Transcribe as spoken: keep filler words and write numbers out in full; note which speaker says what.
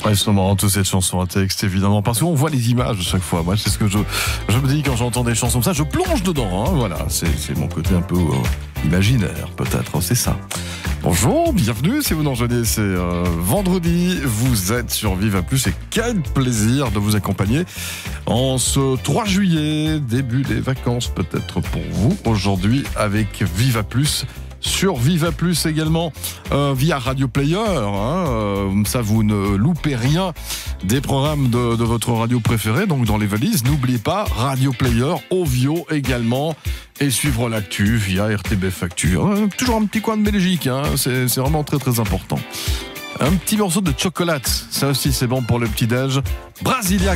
Speaker 1: Ouais, c'est marrant, toute cette chanson à texte, évidemment, parce qu'on voit les images à chaque fois. Moi, c'est ce que je, je me dis quand j'entends des chansons comme ça, je plonge dedans, hein, voilà. C'est, c'est mon côté un peu euh, imaginaire, peut-être, c'est ça. Bonjour, bienvenue, si vous nous rejoignez, c'est euh, vendredi, vous êtes sur Viva Plus et quel plaisir de vous accompagner en ce trois juillet, début des vacances peut-être pour vous, aujourd'hui avec Viva Plus. Sur Viva Plus également euh, via Radio Player, hein, euh, ça vous ne loupez rien des programmes de, de votre radio préférée, donc dans les valises, n'oubliez pas Radio Player, Ovio également, et suivre l'actu via R T B F Actu. Euh, toujours un petit coin de Belgique, hein, c'est, c'est vraiment très très important. Un petit morceau de chocolat, ça aussi c'est bon pour le petit-déj. Brasilia.